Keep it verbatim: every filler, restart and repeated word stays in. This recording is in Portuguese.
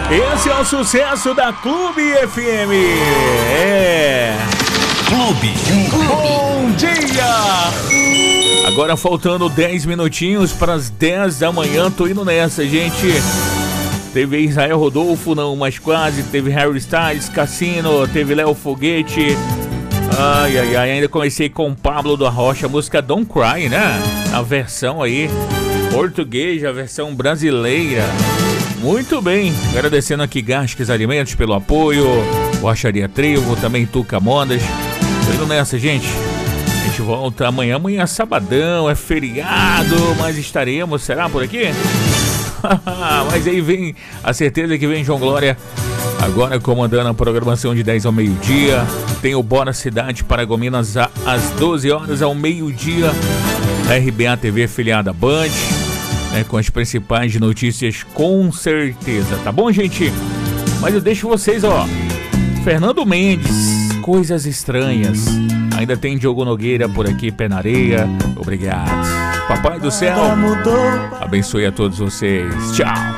Esse é o sucesso da Clube F M. É. Clube. Bom dia! Agora faltando dez minutinhos para as dez da manhã, tô indo nessa, gente. Teve Israel Rodolfo, não, mas quase. Teve Harry Styles, Cassino, teve Léo Foguete. Ai, ai, ai, ainda comecei com Pablo da Rocha, a música Don't Cry, né? A versão aí, português, a versão brasileira. Muito bem, agradecendo aqui Gasques Alimentos pelo apoio, Borracharia Trevo, também Tuca Modas. Tô indo nessa, gente. A gente volta amanhã, amanhã é sabadão, é feriado, mas estaremos, será por aqui? Mas aí vem, a certeza que vem João Glória, agora comandando a programação de dez ao meio-dia. Tem o Bora Cidade Paragominas às doze horas ao meio-dia. R B A T V filiada Band. É, com as principais notícias, com certeza, tá bom, gente? Mas eu deixo vocês, ó, Fernando Mendes, Coisas Estranhas. Ainda tem Diogo Nogueira por aqui, Pé na Areia. Obrigado. Papai do céu abençoe a todos vocês. Tchau.